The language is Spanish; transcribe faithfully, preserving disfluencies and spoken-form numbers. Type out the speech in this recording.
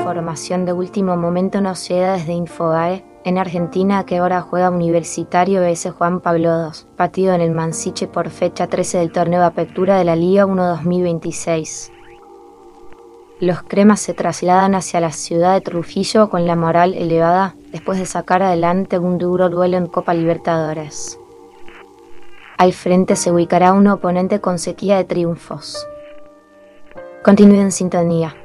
información de último momento nos llega desde Infobae. En Argentina, que ahora juega Universitario B S Juan Pablo segundo, partido en el Mansiche por fecha trece del torneo de apertura de la Liga uno dos mil veintiséis. Los cremas se trasladan hacia la ciudad de Trujillo con la moral elevada después de sacar adelante un duro duelo en Copa Libertadores. Al frente se ubicará un oponente con sequía de triunfos. Continúen en sintonía.